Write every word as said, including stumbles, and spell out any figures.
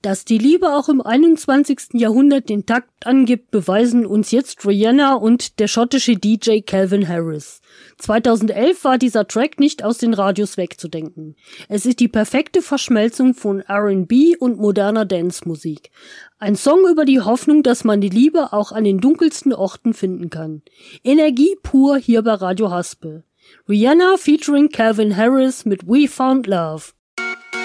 Dass die Liebe auch im einundzwanzigsten Jahrhundert den Takt angibt, beweisen uns jetzt Rihanna und der schottische D J Calvin Harris. zweitausendelf war dieser Track nicht aus den Radios wegzudenken. Es ist die perfekte Verschmelzung von R and B und moderner Dancemusik. Ein Song über die Hoffnung, dass man die Liebe auch an den dunkelsten Orten finden kann. Energie pur hier bei Radio Haspel. Rihanna featuring Calvin Harris mit We Found Love.